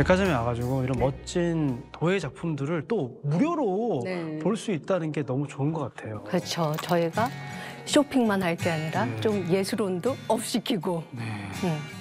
백화점에 와가지고 이런 멋진 도예 작품들을 또 무료로 네. 볼 수 있다는 게 너무 좋은 것 같아요. 그렇죠. 저희가 쇼핑만 할 게 아니라 좀 예술혼도 업시키고. 네.